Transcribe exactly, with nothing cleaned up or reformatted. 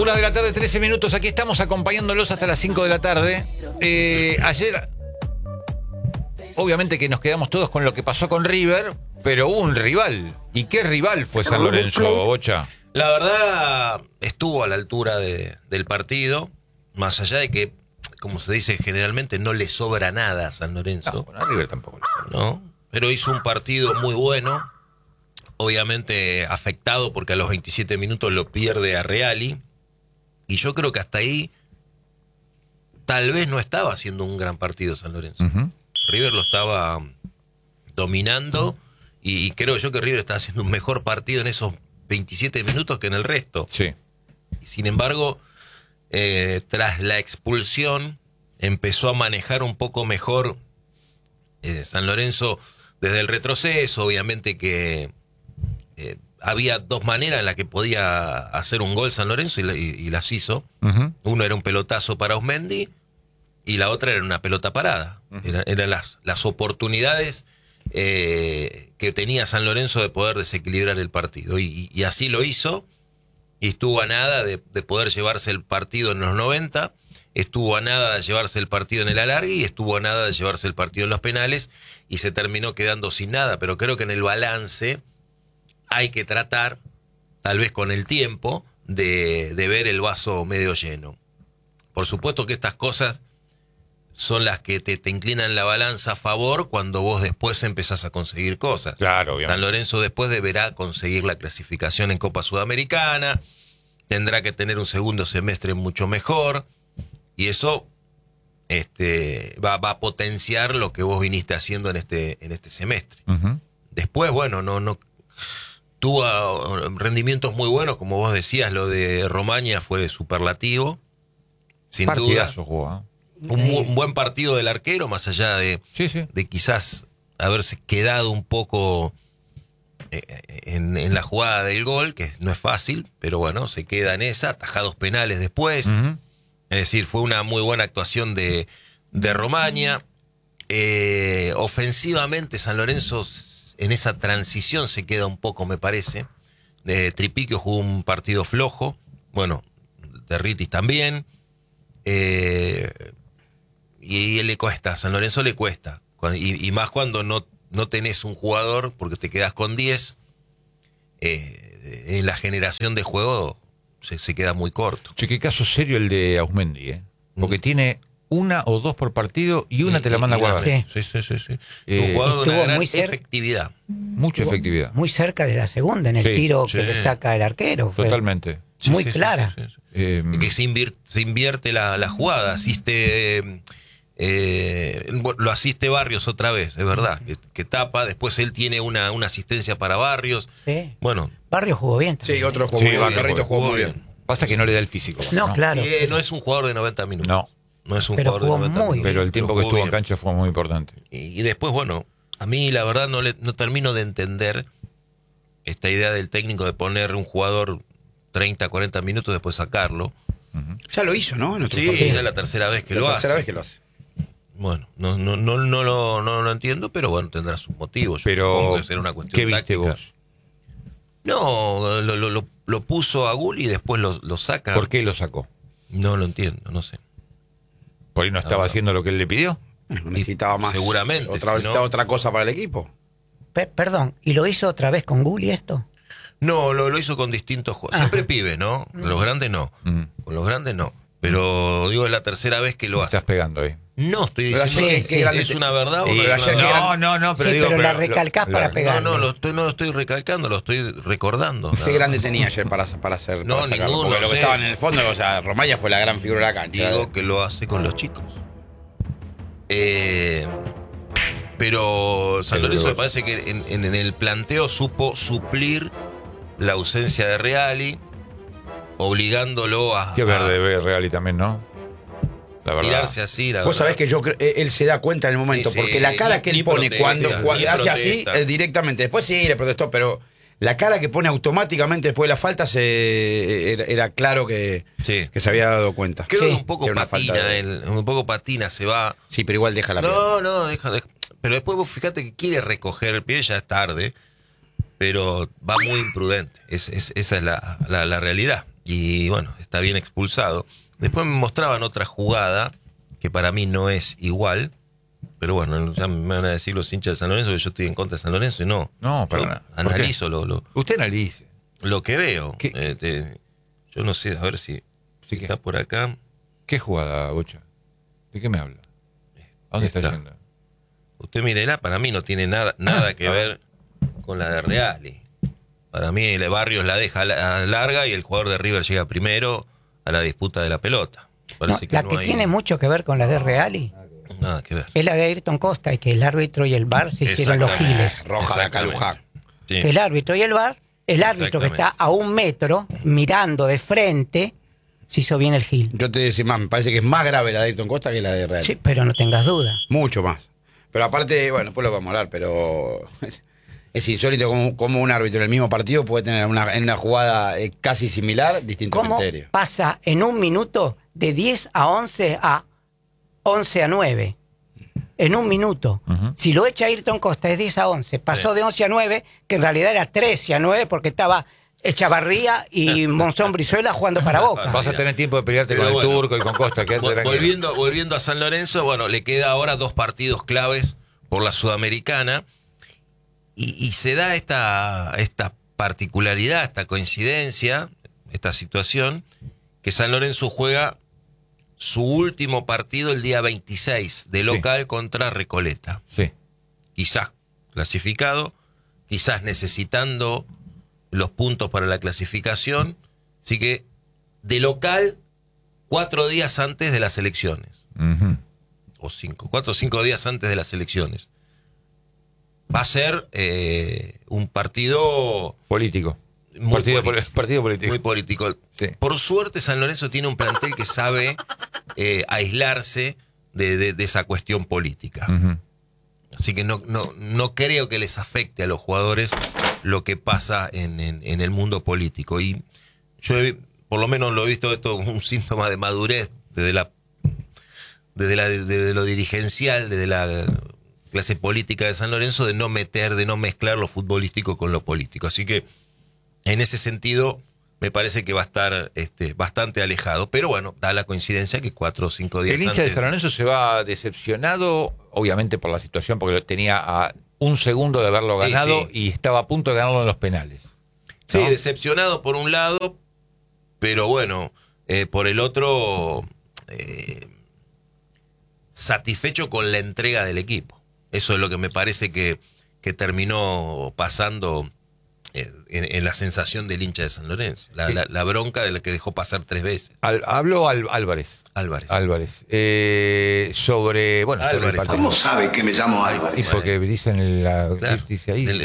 Una de la tarde, trece minutos. Aquí estamos acompañándolos hasta las cinco de la tarde. Eh, ayer, obviamente que nos quedamos todos con lo que pasó con River, pero hubo un rival. ¿Y qué rival fue San Lorenzo, Bocha? La verdad, estuvo a la altura de, del partido, más allá de que, como se dice generalmente, no le sobra nada a San Lorenzo. No, bueno, a River tampoco le sobra. ¿No? Pero hizo un partido muy bueno, obviamente afectado porque a los veintisiete minutos lo pierde a Reali. Y yo creo que hasta ahí tal vez no estaba haciendo un gran partido San Lorenzo. Uh-huh. River lo estaba dominando uh-huh. y, y creo yo que River estaba haciendo un mejor partido en esos veintisiete minutos que en el resto. Sí. Y sin embargo, eh, tras la expulsión, empezó a manejar un poco mejor eh, San Lorenzo desde el retroceso. Obviamente que eh, había dos maneras en las que podía hacer un gol San Lorenzo y, y, y las hizo. Uh-huh. Uno era un pelotazo para Osmendi y la otra era una pelota parada. Uh-huh. Era, eran las, las oportunidades eh, que tenía San Lorenzo de poder desequilibrar el partido. Y, y así lo hizo y estuvo a nada de, de poder llevarse el partido en los noventa, estuvo a nada de llevarse el partido en el alargue y estuvo a nada de llevarse el partido en los penales y se terminó quedando sin nada. Pero creo que en el balance hay que tratar, tal vez con el tiempo, de, de ver el vaso medio lleno. Por supuesto que estas cosas son las que te, te inclinan la balanza a favor cuando vos después empezás a conseguir cosas. Claro, obviamente. San Lorenzo después deberá conseguir la clasificación en Copa Sudamericana, tendrá que tener un segundo semestre mucho mejor, y eso este, va, va a potenciar lo que vos viniste haciendo en este, en este semestre. Uh-huh. Después, bueno, no... no tuvo rendimientos muy buenos, como vos decías, lo de Romaña fue superlativo, sin Partidazo, duda. Jugó, ¿eh? Un, un buen partido del arquero, más allá de, sí, sí. de quizás haberse quedado un poco eh, en, en la jugada del gol, que no es fácil, pero bueno, se queda en esa, atajados penales después. Uh-huh. Es decir, fue una muy buena actuación de, de Romaña. Eh, ofensivamente, San Lorenzo en esa transición se queda un poco, me parece. Eh, Tripiquio jugó un partido flojo. Bueno, Derritis también. Eh, y, y le cuesta, a San Lorenzo le cuesta. Y, y más cuando no, no tenés un jugador, porque te quedás con diez. Eh, en la generación de juego se, se queda muy corto. Che, qué caso serio el de Ausmendi, ¿eh? Porque mm. tiene una o dos por partido y una y, te la manda a guardar. Sí, sí, sí. sí, sí. Eh, un jugador de una gran muy efectividad. Mucha efectividad. Muy cerca de la segunda en el sí, tiro sí. que le saca el arquero. Totalmente. Sí, muy sí, clara. Sí, sí, sí, sí. Eh, que se invierte, se invierte la, la jugada. Asiste, eh, lo asiste Barrios otra vez, es verdad. Que, que tapa, después él tiene una, una asistencia para Barrios. Sí. Bueno. Barrios jugó bien también. Sí, otro jugó sí, muy bien. Barrios jugó muy bien. Pasa que no le da el físico. No, ¿no? claro. Sí, no es un jugador de noventa minutos. No. No es un pero jugador de noventa muy minutos. Pero el tiempo que estuvo bien en cancha fue muy importante. Y, y después, bueno, a mí la verdad no, le, no termino de entender esta idea del técnico de poner un jugador treinta, cuarenta minutos y después sacarlo. Uh-huh. Ya lo hizo, ¿no? Sí, ya es la tercera vez que la lo tercera hace. vez que lo hace. Bueno, no, no, no, no, lo, no lo entiendo, pero bueno, tendrá sus motivos. Yo pero, que será una cuestión ¿qué viste táctica. Vos? No, lo, lo, lo, lo puso a Gul y después lo, lo saca. ¿Por qué lo sacó? No lo entiendo, no sé. ¿Por ahí no estaba no, haciendo lo que él le pidió? No necesitaba más. Seguramente. Otra, si necesitaba no... otra cosa para el equipo. Pe- perdón, ¿y lo hizo otra vez con Gulli esto? No, lo, lo hizo con distintos jugadores. Siempre pibe, ¿no? Con los grandes no. Mm. Con los grandes no. Pero digo, es la tercera vez que lo hace. Estás pegando ahí. No, estoy diciendo sí, que, que es una verdad sí, o no es una verdad. No, no, no, pero sí, digo... pero, pero la recalcás lo, para la, pegar. No, no, lo estoy, no lo estoy recalcando, lo estoy recordando. ¿Qué grande tenía ayer para, para hacer No, para sacarlo? ninguno. Porque lo que sé. estaba en el fondo, o sea, Romaña fue la gran figura de la cancha. Digo ¿eh? que lo hace con los chicos. Eh, pero San Lorenzo me parece que en, en, en el planteo supo suplir la ausencia de Reali, obligándolo a... Qué verde ve Reali también, ¿no? La verdad. Tirarse así, la Vos verdad. sabés que yo él se da cuenta en el momento, sí, porque la cara ni, que él ni pone protesta, cuando, cuando hace protesta. así, eh, directamente, después sí le protestó, pero la cara que pone automáticamente después de la falta se era, era claro que, sí. que se había dado cuenta. Creo sí. que un poco patina, de... él, un poco patina, se va... Sí, pero igual deja la No, pierna. no, deja, deja. Pero después vos fíjate que quiere recoger el pie, ya es tarde, pero va muy imprudente. Es, es, esa es la, la, la realidad. y bueno, está bien expulsado. Después me mostraban otra jugada que para mí no es igual, pero bueno, ya me van a decir los hinchas de San Lorenzo que yo estoy en contra de San Lorenzo y no. No, para nada. Analizo lo, lo, Usted analice. lo que veo. ¿Qué, eh, te, yo no sé, a ver si, si ¿qué? está por acá. ¿Qué jugada, Bocha? ¿De qué me habla? ¿A dónde está Esta. yendo? Usted mírela, para mí no tiene nada, nada que ver con la de Reali. Para mí el Barrios la deja la- larga y el jugador de River llega primero a la disputa de la pelota. Parece No, que la no que hay tiene mucho que ver con la de Reali nada que ver. es la de Ayrton Costa, y que el árbitro y el V A R se hicieron los Exactamente. giles. Roja de Exactamente. Calujá. Sí. Que el árbitro y el V A R, el árbitro que está Exactamente. a un metro mirando de frente, se hizo bien el gil. Yo te decía más, me parece que es más grave la de Ayrton Costa que la de Real. Sí, pero no tengas duda. Mucho más. Pero aparte, bueno, después lo vamos a hablar, pero es insólito como, como un árbitro en el mismo partido puede tener una, en una jugada eh, casi similar distintos ¿Cómo criterios. pasa en un minuto de diez a once a once a nueve? En un minuto. Ujú. Si lo echa Ayrton Costa es diez a once. Pasó Sí. de once a nueve, que en realidad era trece a nueve porque estaba Echavarría y Monzón Brizuela jugando para Boca. Vas a tener tiempo de pelearte Pero con el bueno. Turco y con Costa. Quédate Vol- tranquilo. Volviendo, volviendo a San Lorenzo, bueno, le queda ahora dos partidos claves por la Sudamericana y, y se da esta, esta particularidad, esta coincidencia, esta situación, que San Lorenzo juega su último partido el día veintiséis de Sí. local contra Recoleta. Sí. Quizás clasificado, quizás necesitando los puntos para la clasificación, así que de local cuatro días antes de las elecciones, Ujú. o cinco, cuatro o cinco días antes de las elecciones. Va a ser eh, un partido Político. muy partido, político. poli- partido político. muy político. Sí. Por suerte San Lorenzo tiene un plantel que sabe eh, aislarse de, de- de esa cuestión política. Ujú. Así que no, no, no creo que les afecte a los jugadores lo que pasa en, en, en el mundo político. Y yo he- por lo menos lo he visto esto como un síntoma de madurez desde la desde la desde lo dirigencial, desde la clase política de San Lorenzo, de no meter, de no mezclar lo futbolístico con lo político. Así que en ese sentido me parece que va a estar este, bastante alejado. Pero bueno, da la coincidencia que cuatro o cinco días El hincha de antes... San Lorenzo se va decepcionado, obviamente por la situación, porque lo tenía a un segundo de haberlo Sí, ganado sí. y estaba a punto de ganarlo en los penales. Sí, ¿no? decepcionado por un lado, pero bueno, eh, por el otro, eh, satisfecho con la entrega del equipo. Eso es lo que me parece que, que terminó pasando eh, en, en la sensación del hincha de San Lorenzo. La, la, la bronca de la que dejó pasar tres veces. Al- habló Al- Álvarez. Álvarez. Álvarez. Eh, sobre. Bueno, sobre el Álvarez. partido. ¿Cómo sabe que me llamo Álvarez? Y porque dicen la, Claro. dice ahí. El-